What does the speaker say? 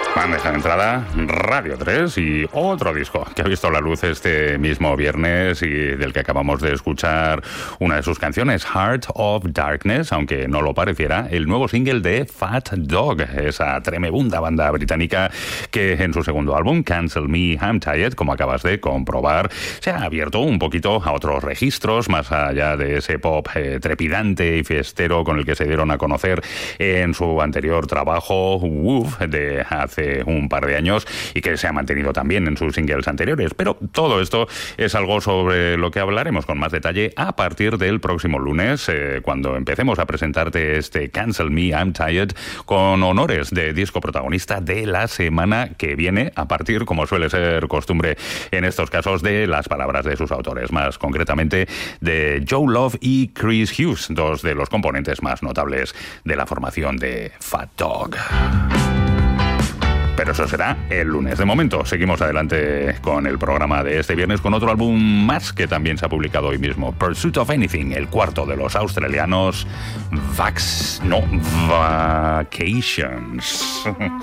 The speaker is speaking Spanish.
Bandeja de entrada, Radio 3 y otro disco que ha visto la luz este mismo viernes y del que acabamos de escuchar una de sus canciones, Heart of Darkness, aunque no lo pareciera, el nuevo single de Fat Dog, esa tremenda banda británica que en su segundo álbum, Cancel Me, I'm Tired, como acabas de comprobar, se ha abierto un poquito a otros registros, más allá de ese pop trepidante y fiestero con el que se dieron a conocer en su anterior trabajo, Woof, de hace un par de años, y que se ha mantenido también en sus singles anteriores. Pero todo esto es algo sobre lo que hablaremos con más detalle a partir del próximo lunes, cuando empecemos a presentarte este Cancel Me, I'm Tired, con honores de disco protagonista de la semana que viene, a partir, como suele ser costumbre en estos casos, de las palabras de sus autores, más concretamente de Joe Love y Chris Hughes, dos de los componentes más notables de la formación de Fat Dog. Pero eso será el lunes. De momento, seguimos adelante con el programa de este viernes con otro álbum más que también se ha publicado hoy mismo. Pursuit of Anything, el cuarto de los australianos Vacations.